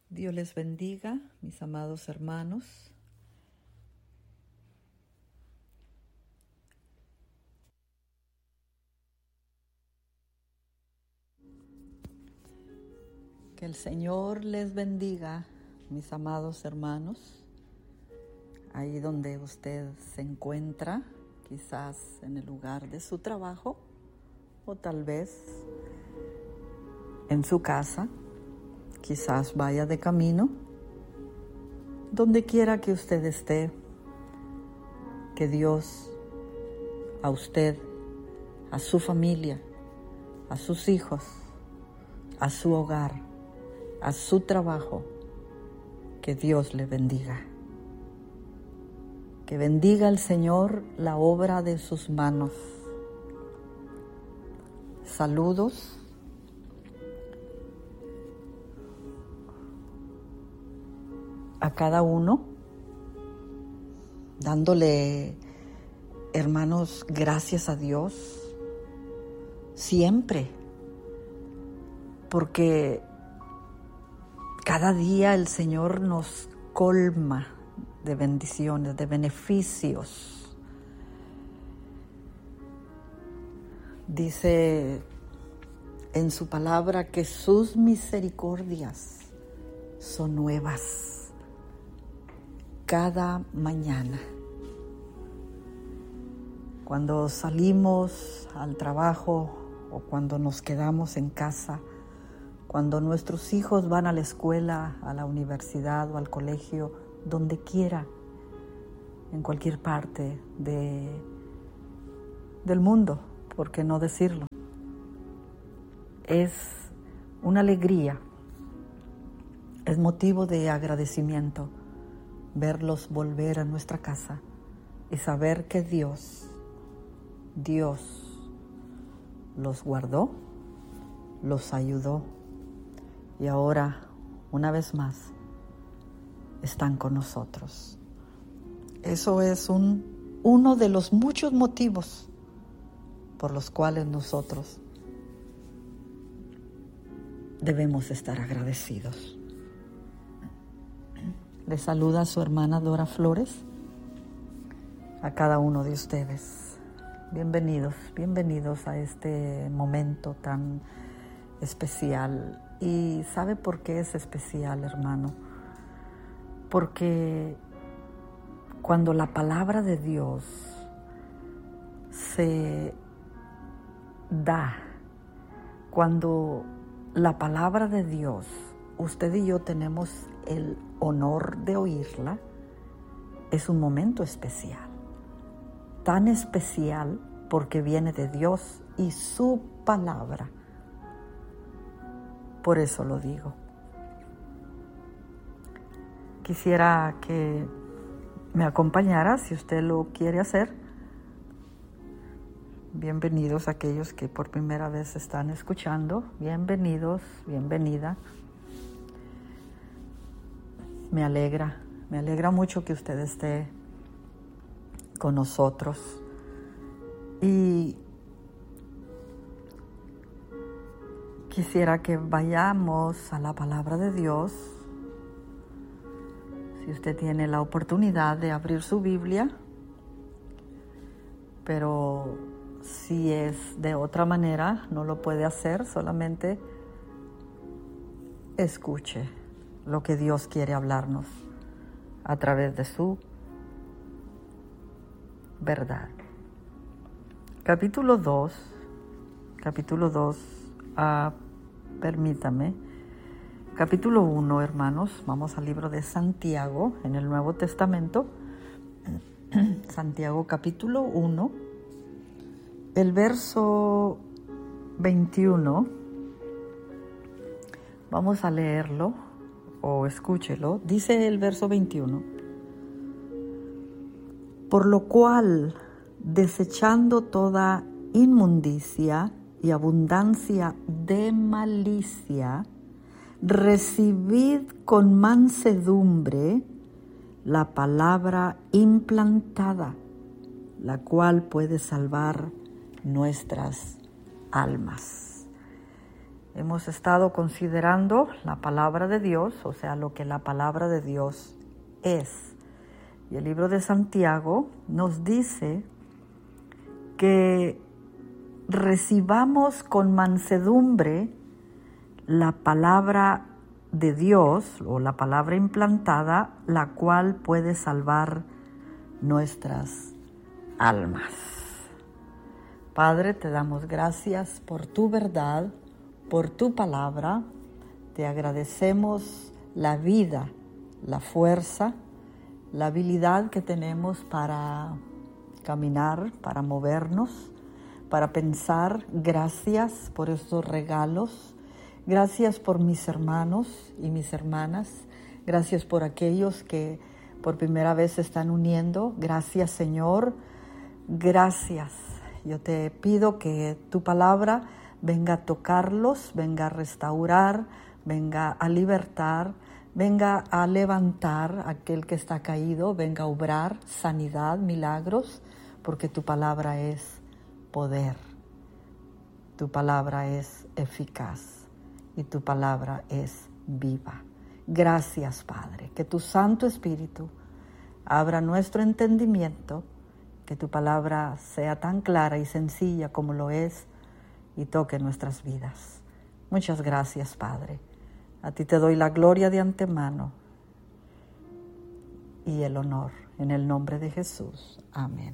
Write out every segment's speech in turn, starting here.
Dios les bendiga, mis amados hermanos. Que el Señor les bendiga, mis amados hermanos. Ahí donde usted se encuentra, quizás en el lugar de su trabajo o tal vez en su casa, quizás vaya de camino. Donde quiera que usted esté, que Dios a usted, a su familia, a sus hijos, a su hogar, a su trabajo, que Dios le bendiga. Que bendiga el Señor la obra de sus manos. Saludos. A cada uno, dándole, hermanos, gracias a Dios siempre, porque cada día el Señor nos colma de bendiciones, de beneficios. Dice en su palabra que sus misericordias son nuevas cada mañana. Cuando salimos al trabajo o cuando nos quedamos en casa, cuando nuestros hijos van a la escuela, a la universidad o al colegio, donde quiera, en cualquier parte del mundo, ¿por qué no decirlo? Es una alegría, es motivo de agradecimiento verlos volver a nuestra casa y saber que Dios los guardó, los ayudó y ahora, una vez más, están con nosotros. Eso es uno de los muchos motivos por los cuales nosotros debemos estar agradecidos. Le saluda a su hermana Dora Flores, a cada uno de ustedes. Bienvenidos a este momento tan especial. ¿Y sabe por qué es especial, hermano? Porque cuando la palabra de Dios se da, cuando la palabra de Dios, usted y yo tenemos el honor de oírla, es un momento especial. Tan especial porque viene de Dios y su palabra. Por eso lo digo. Quisiera que me acompañara, si usted lo quiere hacer. Bienvenidos a aquellos que por primera vez están escuchando. Bienvenidos, bienvenida. Me alegra mucho que usted esté con nosotros. Y quisiera que vayamos a la palabra de Dios. Si usted tiene la oportunidad de abrir su Biblia, pero si es de otra manera, no lo puede hacer, solamente escuche lo que Dios quiere hablarnos a través de su verdad. Capítulo 2, permítame. Capítulo 1, hermanos, vamos al libro de Santiago, en el Nuevo Testamento. Santiago capítulo 1, el verso 21. Vamos a leerlo o escúchelo. Dice el verso 21. Por lo cual, desechando toda inmundicia y abundancia de malicia, recibid con mansedumbre la palabra implantada, la cual puede salvar nuestras almas. Hemos estado considerando la palabra de Dios, o sea, lo que la palabra de Dios es. Y el libro de Santiago nos dice que recibamos con mansedumbre la palabra de Dios o la palabra implantada, la cual puede salvar nuestras almas. Padre, te damos gracias por tu verdad, por tu palabra. Te agradecemos la vida, la fuerza, la habilidad que tenemos para caminar, para movernos, para pensar. Gracias por estos regalos. Gracias por mis hermanos y mis hermanas. Gracias por aquellos que por primera vez se están uniendo. Gracias, Señor. Gracias. Yo te pido que tu palabra venga a tocarlos, venga a restaurar, venga a libertar, venga a levantar a aquel que está caído, venga a obrar sanidad, milagros, porque tu palabra es poder, tu palabra es eficaz y tu palabra es viva. Gracias, Padre, que tu Santo Espíritu abra nuestro entendimiento, que tu palabra sea tan clara y sencilla como lo es y toque nuestras vidas. Muchas gracias, Padre. A ti te doy la gloria de antemano y el honor en el nombre de Jesús. Amén.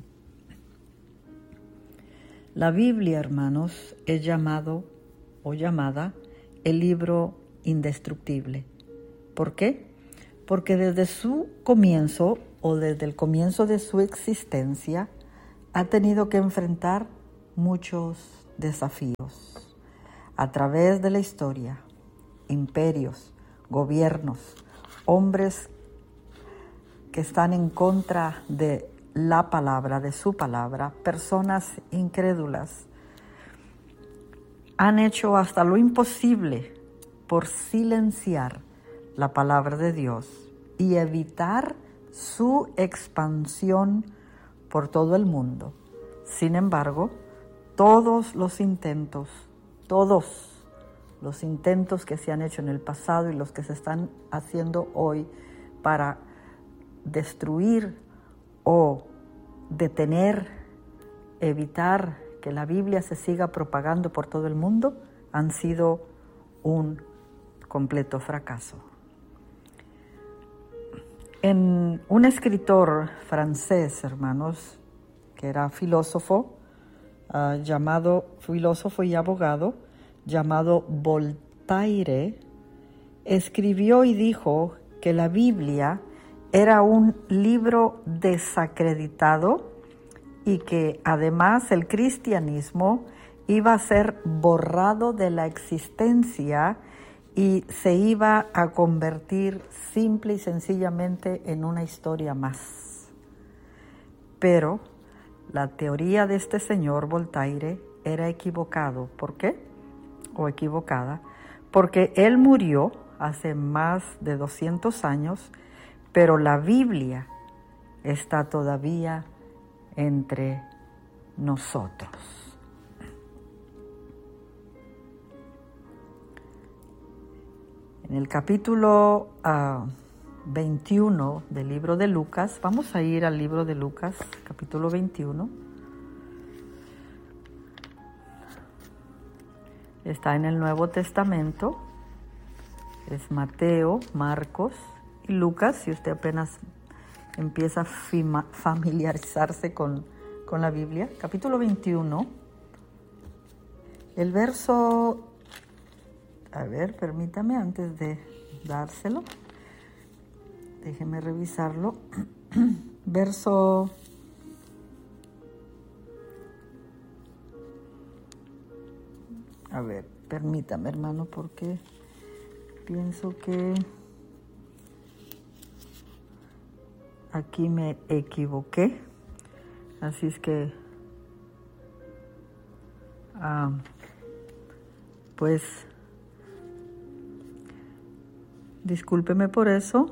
La Biblia, hermanos, es llamado o llamada el libro indestructible. ¿Por qué? Porque desde su comienzo o desde el comienzo de su existencia ha tenido que enfrentar muchos desafíos. A través de la historia, imperios, gobiernos, hombres que están en contra de la palabra, de su palabra, personas incrédulas, han hecho hasta lo imposible por silenciar la palabra de Dios y evitar su expansión por todo el mundo. Sin embargo, todos los intentos que se han hecho en el pasado y los que se están haciendo hoy para destruir o detener, evitar que la Biblia se siga propagando por todo el mundo, han sido un completo fracaso. Un escritor francés, hermanos, que era filósofo y abogado, llamado Voltaire, escribió y dijo que la Biblia era un libro desacreditado y que además el cristianismo iba a ser borrado de la existencia y se iba a convertir simple y sencillamente en una historia más. Pero la teoría de este señor Voltaire era equivocado. ¿Por qué? O equivocada. Porque él murió hace más de 200 años, pero la Biblia está todavía entre nosotros. En el capítulo 21 del libro de Lucas, vamos a ir al libro de Lucas, capítulo 21. Está en el Nuevo Testamento, es Mateo, Marcos y Lucas, si usted apenas empieza a familiarizarse con la Biblia. Capítulo 21, el verso... permítame antes de dárselo. Déjeme revisarlo. Verso... permítame, hermano, porque pienso que aquí me equivoqué. Así es que... pues... discúlpeme por eso.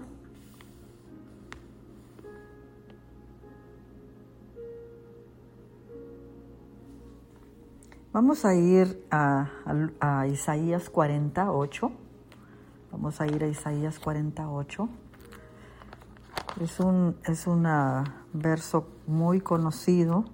Vamos a ir a Isaías 48. Vamos a ir a Isaías 48. Es un verso muy conocido.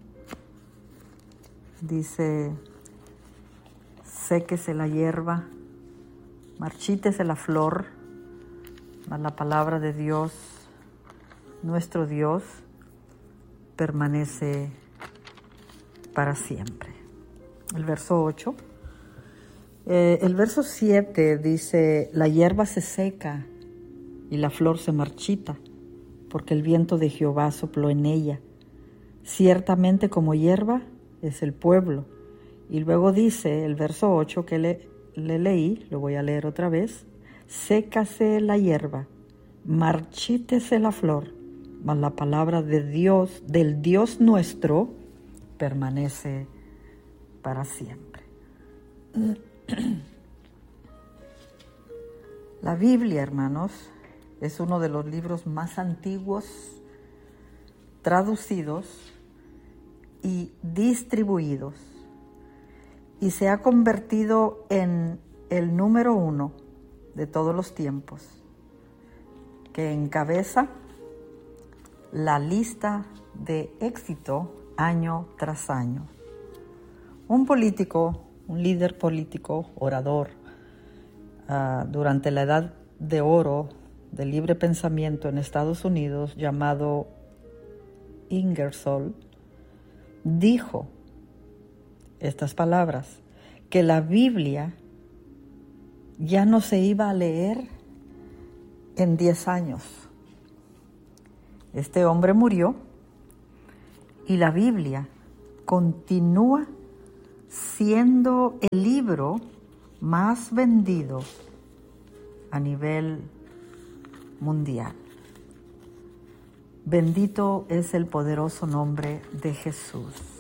Dice: séquese la hierba, marchítese la flor, mas la palabra de Dios, nuestro Dios, permanece para siempre. El verso 8. El verso 7 dice: la hierba se seca y la flor se marchita, porque el viento de Jehová sopló en ella. Ciertamente como hierba es el pueblo. Y luego dice el verso 8 que le leí, lo voy a leer otra vez: sécase la hierba, marchítese la flor, mas la palabra de Dios, del Dios nuestro, permanece para siempre. La Biblia, hermanos, es uno de los libros más antiguos, traducidos y distribuidos, y se ha convertido en el número 1 de todos los tiempos, que encabeza la lista de éxito año tras año. Un político, un líder político, orador, durante la edad de oro del libre pensamiento en Estados Unidos, llamado Ingersoll, dijo estas palabras: que la Biblia ya no se iba a leer en 10 años. Este hombre murió y la Biblia continúa siendo el libro más vendido a nivel mundial. Bendito es el poderoso nombre de Jesús.